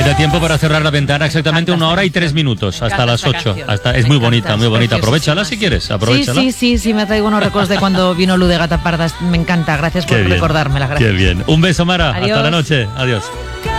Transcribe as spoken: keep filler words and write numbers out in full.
da tiempo para cerrar la ventana exactamente una hora y tres minutos, hasta las ocho. Hasta, es muy bonita, muy bonita. Aprovechala si quieres, aprovechala. Sí, sí, sí, sí, me traigo unos recuerdos de cuando vino Lu de Gata Parda. Me encanta, gracias por Qué bien, recordármela. Gracias. Qué bien. Un beso, Mara. Adiós. Hasta la noche. Adiós.